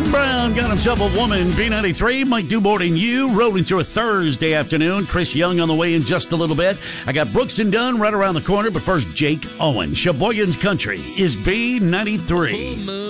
Brown got himself a woman. B93 might do more than you. Rolling through a Thursday afternoon. Chris Young on the way in just a little bit. I got Brooks and Dunn right around the corner, but first Jake Owen. Sheboygan's Country is B93.